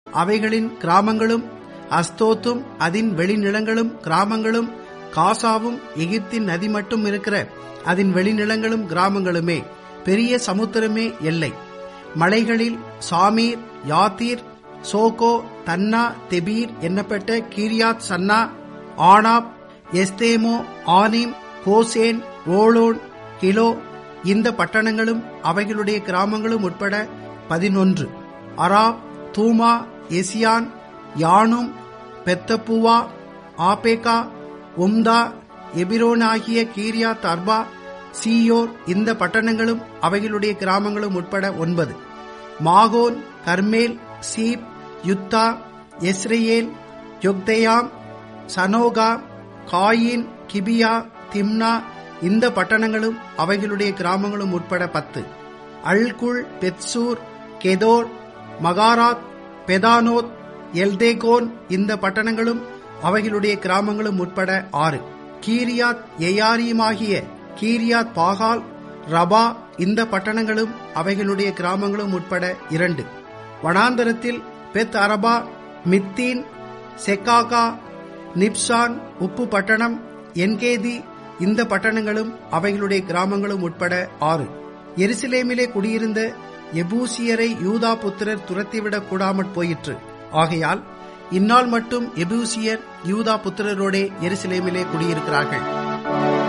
அவைகளின் கிராமங்களும், அஸ்தோத்தும் அதன் வெளிநிலங்களும் கிராமங்களும், காசாவும் எகிப்தின் நதி மட்டும் இருக்கிற அதன் வெளிநிலங்களும் கிராமங்களுமே. பெரிய சமுத்திரமே எல்லை. மலைகளில் சாமீர், யாத்தீர், சோகோ, தன்னா, தெபீர் என்னப்பட்ட கீரியாத் சன்னா, ஆனாப், எஸ்தேமோ, ஆனிம், கோசேன், ஓலோன், கிலோ இந்த பட்டணங்களும் அவைகளுடைய கிராமங்களும் உட்பட 11. அராப், தூமா, எசியான், யானும், பெத்தப்புவா, ஆபேகா, உம்தா, எபிரோன் ஆகிய கீரியாத் அர்பா, சீயோர் இந்த பட்டணங்களும் அவைகளுடைய கிராமங்களும் உட்பட 9. மாகோன், கர்மேல், cheap, Juttah, Jezreel, யொக்தேயாம், சனோகா, coin, கிபியா, Timna இந்த பட்டணங்களும் அவைகளுடைய கிராமங்களும் உட்பட 10. அல்குல், பெத்சூர், கெதோர், மகாராத், பெதானோத், எல்தேகோன் இந்த பட்டணங்களும் அவைகளுடைய கிராமங்களும் உட்பட 6. கீரியாத் எயாரீமாகிய கீரியாத் பாகால், ரபா இந்த பட்டணங்களும் அவைகளுடைய கிராமங்களும் உட்பட 2. வனாந்தரத்தில் பெத் அரபா, மித்தீன், செக்காகா, நிப்சான் உப்பு பட்டணம், என்கேதி இந்த பட்டணங்களும் அவைகளுடைய கிராமங்களும் உட்பட 6. எருசலேமிலே குடியிருந்த எபூசியரை யூதா புத்திரர் துரத்திவிடக் கூடாமற் போயிற்று. ஆகையால் இந்நாள் மட்டும் எபூசியர் யூதா புத்திரரோடே எருசலேமிலே குடியிருக்கிறார்கள்.